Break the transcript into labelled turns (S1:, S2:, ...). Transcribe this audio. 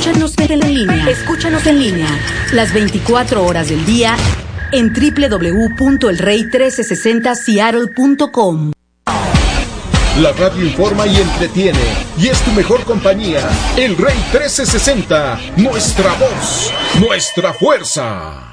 S1: Escúchanos en línea. Escúchanos en línea las 24 horas del día en www.elrey1360seattle.com.
S2: La radio informa y entretiene, y es tu mejor compañía. El Rey 1360, nuestra voz, nuestra fuerza.